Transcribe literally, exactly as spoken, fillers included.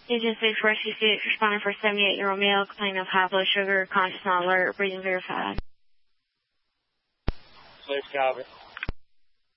Agent six four sixty-eight, responding for seventy-eight-year-old male complaining of high blood sugar, conscious not alert, breathing very fast. six, copy.